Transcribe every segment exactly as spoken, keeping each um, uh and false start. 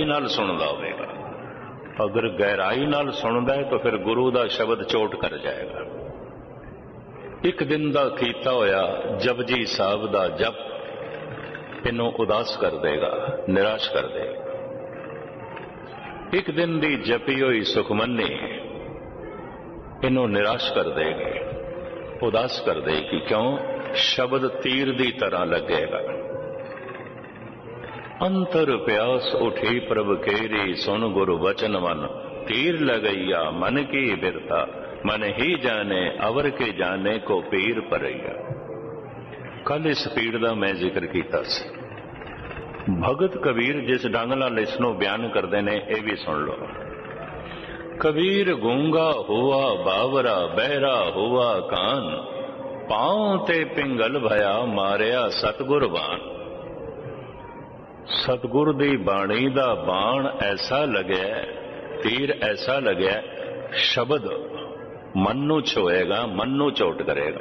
नाल सुनदा होवेगा। अगर गहराई नाल सुनदा है तो फिर गुरु दा शब्द चोट कर जाएगा। एक दिन दा कीता होया जपजी साहब दा जप इनू उदास कर देगा, निराश कर देगा। एक दिन दी जपी हुई सुखमनी इनू निराश कर देगी, उदास कर देगी। क्यों? शब्द तीर दी तरह लगेगा। अंतर प्यास उठी प्रभ केरी, सुन गुरु वचन मन तीर लगैया। मन की बिरता मन ही जाने, अवर के जाने को पीर परैया। कल इस पीड़ का मैं जिक्र किया सी। भगत कबीर जिस ढंग नाल इसनूं बयान करते हैं यह भी सुन लो। कबीर गूंगा हुआ बावरा, बहरा हुआ कान, पांव ते पिंगल भया मारिया सतगुर बाण। सतगुर दी बाणी दा बाण ऐसा लग्या, तीर ऐसा लग्या, शब्द मन नूं छोएगा, मन नूं चोट करेगा।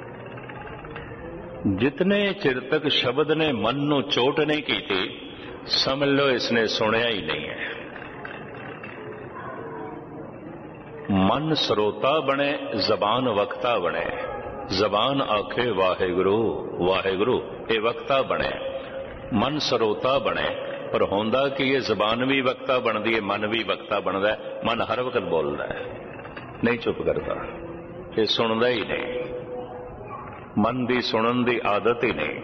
जितने चिर तक शब्द ने मन नूं चोट नहीं की थी, समझ लो इसने सुनिया ही नहीं है। मन श्रोता बने, जबान वक्ता बने। जबान आखे वाहेगुरु वाहेगुरु, ये वक्ता बने। मन श्रोता बने, पर होंदा कि ये जबान भी वक्ता बनती है, मन भी वक्ता बनता है। मन हर वक्त बोलता है, नहीं चुप करता, ये सुनता ही नहीं। मन की सुनन की आदत ही नहीं।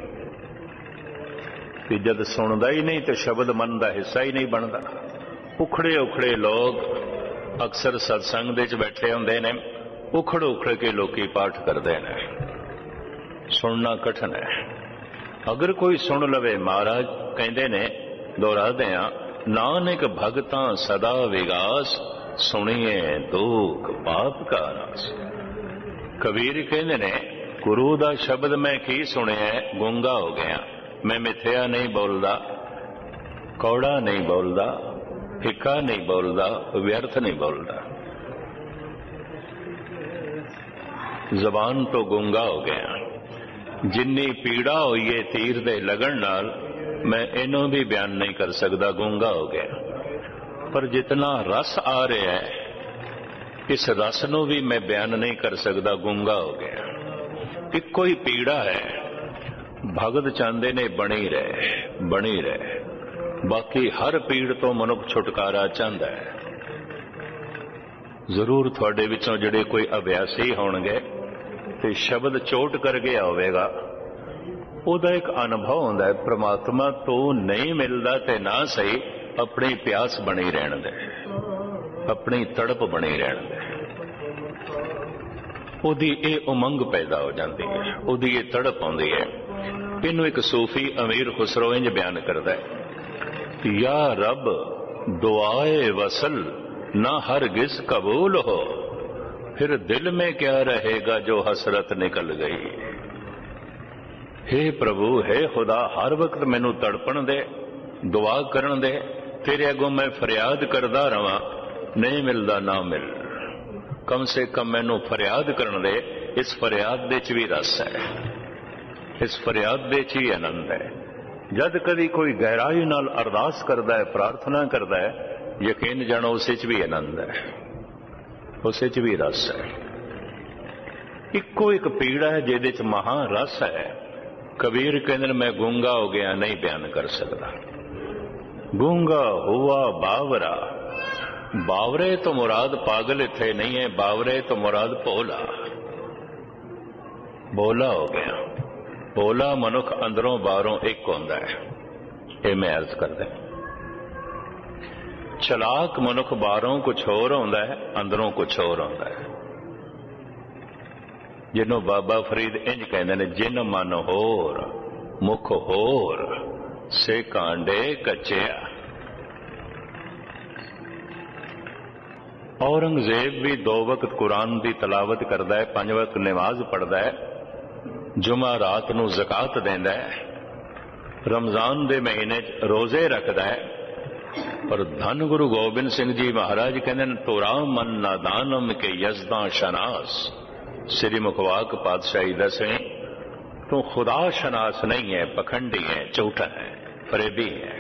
कि जब सुनता ही नहीं तो शब्द मन का हिस्सा ही नहीं बनता। उखड़े उखड़े लोग अक्सर सत्संग दे च बैठे होंदे ने, उखड़ उखड़ के लोकी पाठ करते हैं। सुनना कठिन है। अगर कोई सुन लवे, महाराज कहते ने, दोहराते हैं, नानक भगतां सदा विगास, सुनिए दुख पाप का नाश। कबीर कहते ने, गुरु दा शब्द मैं की सुनिया, गूंगा हो गया। मैं मिथ्या नहीं बोलता, कौड़ा नहीं बोलता, फिक्का नहीं बोलता, व्यर्थ नहीं बोलता। जबान तो गूंगा हो गया। जिन्नी पीड़ा हुई है तीर दे लगन नाल, मैं इनू भी बयान नहीं कर सकता, गूंगा हो गया। पर जितना रस आ रहा है, इस रस नू भी मैं बयान नहीं कर सकता, गूंगा हो गया। इको ही पीड़ा है। भगत चाहते ने बनी रहे, बनी रहे। बाकी हर पीड़ तो मनुख छुटकारा चाहता है। जरूर थोड़े विचों जिहड़े कोई अभ्यासी होणगे ते शब्द चोट कर गया होवेगा, उहदा एक अनुभव होंदा है, परमात्मा तो नहीं मिलता ते ना सही, अपनी प्यास बनी रहण दे, अपनी तड़प बनी रहण दे। उहदी ये उमंग पैदा हो जाती है, उहदी ये तड़प आउंदी है। इनू एक सूफी अमीर खुसरो इंज बयान करता है, या रब दुआए वसल ना हरगिज कबूल हो, फिर दिल में क्या रहेगा जो हसरत निकल गई। हे प्रभु, हे खुदा, हर वक्त मैनू तड़पण दे, दुआ करन दे, तेरे अगों मैं फरियाद करदा रवां, नहीं मिलदा ना मिल। कम से कम मैनू फरियाद करन दे। इस फरियाद दे च भी रस है, इस फरियाद दे च ही आनंद है। जद कदी कोई गहराई नाल अरदास करदा है, प्रार्थना करदा है, यकीन जानो उस च भी आनंद है, उस च भी रस है। इको एक पीड़ा है जिहदे च महा रस है। कबीर कहते मैं गूंगा हो गया, नहीं बयान कर सकता। गूंगा हुआ बावरा, बावरे तो मुराद पागल इत्थे नहीं है, बावरे तो मुराद भोला। भोला हो गया। भोला मनुख अंदरों बाहरों एक होंदा है, ये मैं अर्ज करदा। चलाक मनुख बाहरों कुछ होर होंदा है, अंदरों कुछ होर होंदा है। जिन्हों बाबा फरीद इंज कहते हैं, जिन मन होर मुख होर से कांडे कच्चिया। औरंगजेब भी दो वक्त कुरान की तलावत करता है, पांच वक्त नमाज पढ़ता है, जुमा रात नूं ज़कात देंदा है, रमजान दे महीने रोजे रखता है। पर धन गुरु गोबिंद सिंह जी महाराज कहते हैं, तोरा मन नादानम के यजदा शनास। श्री मुखवाक पातशाही दसवीं, तो खुदा शनास नहीं है, पखंडी है, झूठा है, फरेबी है।